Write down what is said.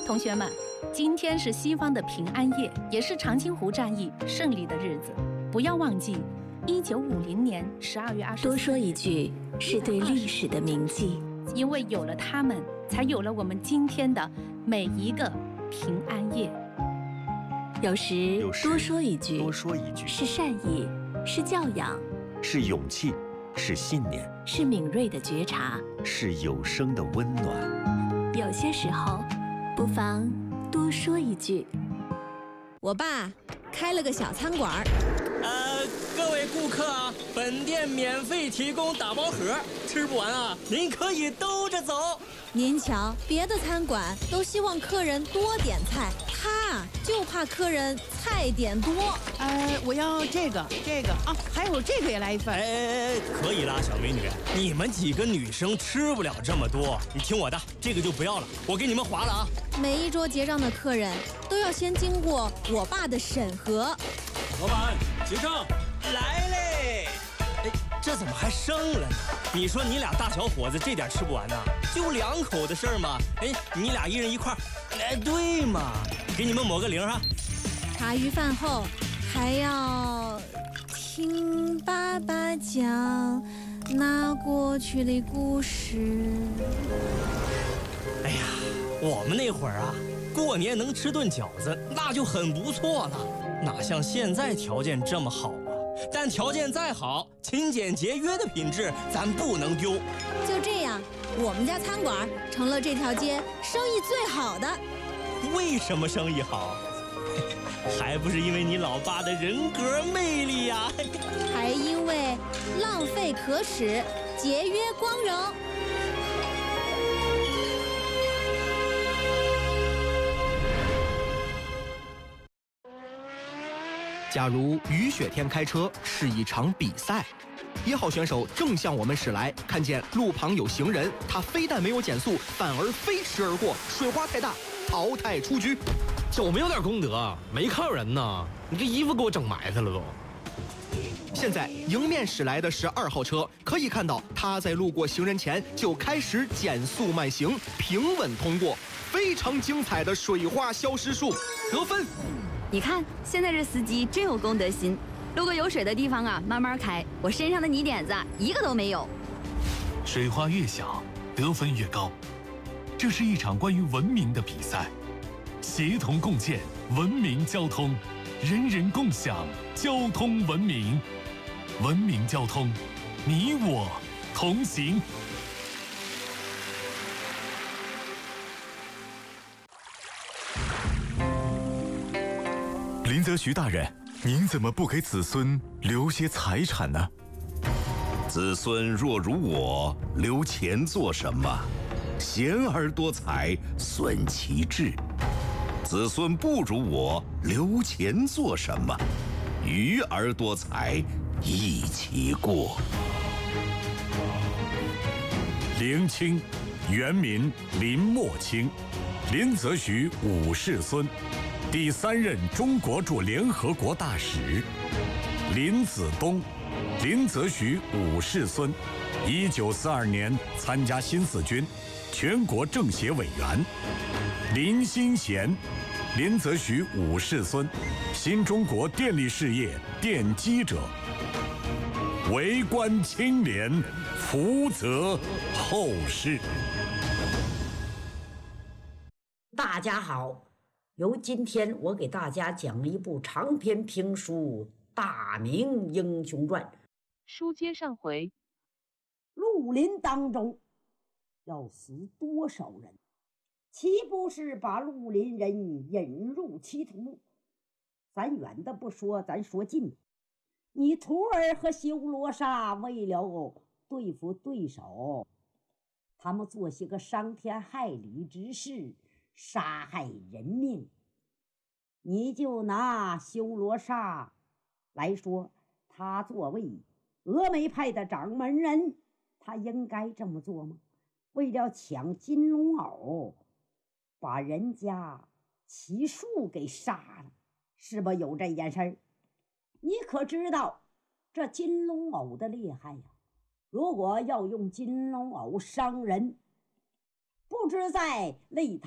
同学们，今天是西方的平安夜，也是长津湖战役胜利的日子。不要忘记，1950年12月24日。 多说一句，是对历史的铭记。 因为有了他们，才有了我们今天的每一个平安夜。 有时多说一句，是善意，是教养， 是勇气，是信念， 是敏锐的觉察， 是有声的温暖。 有些时候，不妨多说一句。 我爸开了个小餐馆。 各位顾客啊，本店免费提供打包盒，吃不完啊，您可以兜着走。 您瞧，别的餐馆都希望客人多点菜，他就怕客人菜点多。 我要这个啊，还有这个也来一份。 可以啦，小美女，你们几个女生吃不了这么多，你听我的，这个就不要了，我给你们划了啊。 每一桌结账的客人都要先经过我爸的审核。 老板，结账。来嘞！这怎么还剩了呢？你说你俩大小伙子这点吃不完呢？就2口的事儿嘛。你俩1人1块。对嘛，给你们抹个0哈。 茶余饭后还要听爸爸讲那过去的故事。 哎呀，我们那会儿啊，过年能吃顿饺子那就很不错了，哪像现在条件这么好啊？但条件再好，勤俭节约的品质咱不能丢。 就这样，我们家餐馆成了这条街生意最好的。 为什么生意好？还不是因为你老爸的人格魅力呀！ 还因为浪费可耻，节约光荣。 假如雨雪天开车是一场比赛，1号选手正向我们驶来，看见路旁有行人，他非但没有减速，反而飞驰而过，水花太大，淘汰出局。 有没有点功德？没看人呢，你这衣服给我整埋汰了都。 现在迎面驶来的是2号车，可以看到他在路过行人前就开始减速慢行，平稳通过，非常精彩的水花消失术，得分。 你看，现在这司机真有公德心，路过有水的地方啊，慢慢开。我身上的泥点子一个都没有。 水花越小，得分越高。这是一场关于文明的比赛，协同共建文明交通，人人共享交通文明。文明交通，你我同行。 林则徐大人，您怎么不给子孙留些财产呢？ 子孙若如我，留钱做什么？贤而多财，损其志。子孙不如我，留钱做什么？愚而多财，益其过。 林清，原名林默卿，林则徐5世孙，第3任中国驻联合国大使。林子东，林则徐5世孙，1942年参加新四军，全国政协委员。林新贤，林则徐5世孙，新中国电力事业奠基者。为官清廉，福泽后世。 大家好，由今天我给大家讲一部长篇评书《大明英雄传》。 书接上回， 绿林当中要死多少人？岂不是把绿林人引入歧途？咱远的不说，咱说近。你徒儿和修罗刹为了对付对手，他们做些个伤天害理之事，杀害人命。你就拿修罗刹来说，他作为峨眉派的掌门人，他应该这么做吗？为了抢金龙袄，把人家齐树给杀了，是不有这件事儿？你可知道这金龙袄的厉害呀？如果要用金龙袄伤人，不知在擂台